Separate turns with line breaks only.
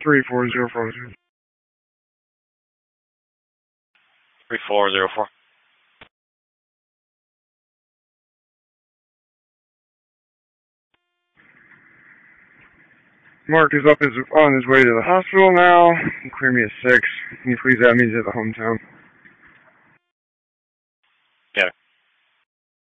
34042.
3404.
Mark is on his way to the hospital now. Clear me a 6. Can you please add me to the hometown?